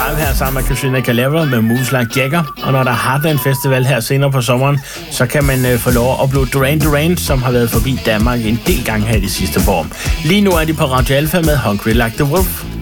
live her sammen med Christina Calero med Moves Like Jagger. Og når der er Heartland Festival her senere på sommeren, så kan man få lov at opleve Duran Duran, som har været forbi Danmark en del gange her de sidste par år. Lige nu er de på Radio Alpha med Hungry Like the Wolf.